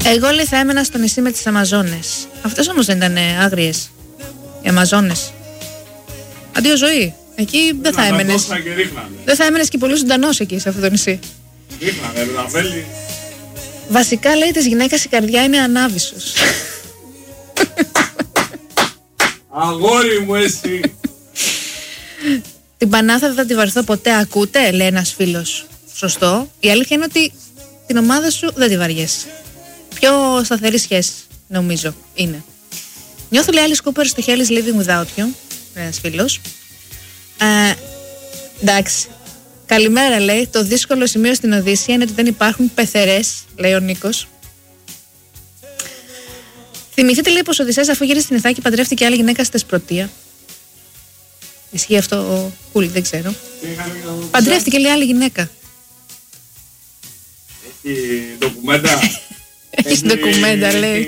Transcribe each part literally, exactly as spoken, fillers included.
Εγώ λέει θα έμενα στο νησί με τις Αμαζόνες. Αυτές όμως δεν ήταν άγριες, οι Αμαζόνες. Αντίο ζωή. Εκεί δεν θα έμενες. Δεν θα έμενες και πολύ ζωντανός εκεί σε αυτό το νησί. Ρίχνανε, ραβέλι. Βασικά λέει της γυναίκας η καρδιά είναι ανάβησος. Αγόρι μου εσύ. Την Πανάθα δεν θα τη βαρεθώ ποτέ, ακούτε, λέει ένας φίλος. Σωστό. Η αλήθεια είναι ότι την ομάδα σου δεν τη βαριέσαι. Πιο σταθερή σχέση, νομίζω, είναι. Νιώθω, λέει, Alice Cooper στο Hell is Living Without You. Ένας φίλος. Ε, εντάξει. Καλημέρα, λέει. Το δύσκολο σημείο στην Οδύσσεια είναι ότι δεν υπάρχουν πεθερές, λέει ο Νίκος. Θυμηθείτε, λέει, πως ο Οδυσσέας αφού γύρισε στην Ιθάκη παντρεύτηκε άλλη γυναίκα στη Θεσπρωτεία. Ισχύει αυτό, κουλ, δεν ξέρω. Παντρεύτηκε, λέει, άλλη γυναίκα. Έχει ντοκουμέντα. Έχει ντοκουμέντα, λέει.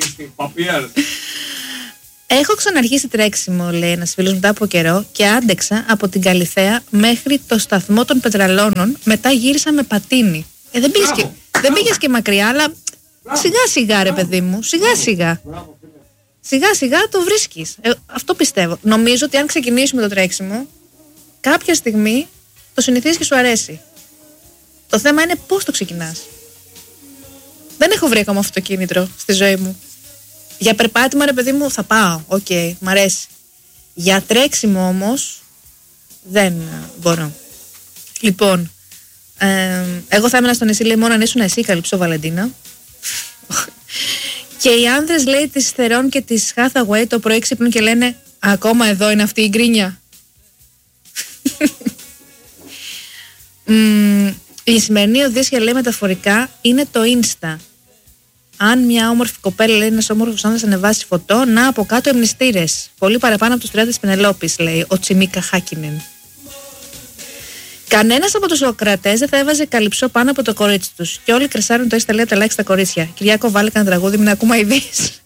Έχω ξαναρχίσει τρέξιμο, λέει ένας φίλος μετά από καιρό, και άντεξα από την Καλιθέα μέχρι το σταθμό των Πετραλώνων. Μετά γύρισα με πατίνι. Ε, δεν πήγες και, δεν πήγες και μακριά, αλλά σιγά σιγά, ρε παιδί μου, σιγά σιγά. Σιγά σιγά το βρίσκεις. Ε, αυτό πιστεύω. Νομίζω ότι αν ξεκινήσουμε το τρέξιμο, κάποια στιγμή το συνηθίζεις και σου αρέσει. Το θέμα είναι πώς το ξεκινάς. Δεν έχω βρει ακόμα αυτοκίνητρο στη ζωή μου. Για περπάτημα, ρε παιδί μου, θα πάω. Οκ, okay, μ' αρέσει. Για τρέξιμο όμως δεν μπορώ. Λοιπόν, ε, εγώ θα έμενα στο νησί, λέει, μόνο αν ήσουν εσύ, καλυψώ Βαλεντίνα. Και οι άνδρες, λέει, της Θερών και της Hathaway το πρωί ξυπνούν και λένε ακόμα εδώ είναι αυτή η γκρίνια. mm, η σημερινή Οδύσσεια, λέει, μεταφορικά είναι το Insta. Αν μια όμορφη κοπέλα, λέει, ένας όμορφος άνδρας ανεβάσει φωτό, να από κάτω εμνηστήρες. Πολύ παραπάνω από τους τριάντα της Πενελόπης, λέει ο Τσιμίκα Χάκινεν. Κανένας από τους Σοκρατές δεν θα έβαζε καλυψό πάνω από το κορίτσι τους. Και όλοι κρεσάρουν το Insta, λέει, τα like στα κορίτσια. Κυριάκο, βάλε κανένα τραγούδι, μην ακούμε ειδήσεις.